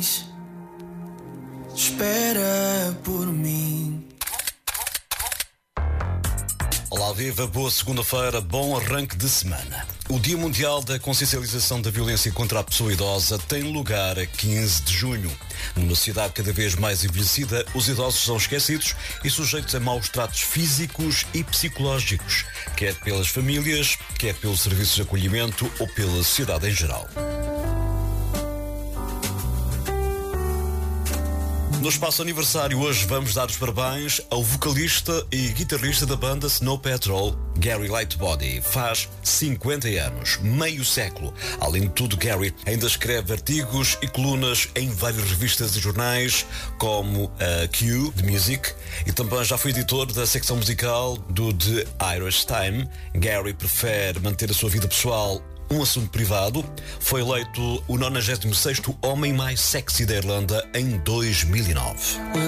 diz: espera por mim. Olá, viva, boa segunda-feira, bom arranque de semana. O Dia Mundial da Consciencialização da Violência contra a Pessoa Idosa tem lugar a 15 de junho. Numa sociedade cada vez mais envelhecida, os idosos são esquecidos e sujeitos a maus tratos físicos e psicológicos, quer pelas famílias, quer pelos serviços de acolhimento ou pela sociedade em geral. No espaço aniversário hoje vamos dar os parabéns ao vocalista e guitarrista da banda Snow Patrol, Gary Lightbody. Faz 50 anos, meio século. Além de tudo, Gary ainda escreve artigos e colunas em várias revistas e jornais, como a Q, The Music, e também já foi editor da secção musical do The Irish Time. Gary prefere manter a sua vida pessoal um assunto privado. Foi eleito o 96º homem mais sexy da Irlanda em 2009.